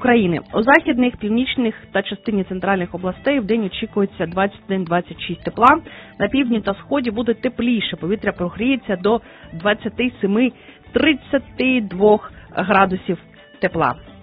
України. У західних, північних та частині центральних областей в день очікується 21-26 тепла. На півдні та сході буде тепліше. Повітря прогріється до 27-32 градусів тепла.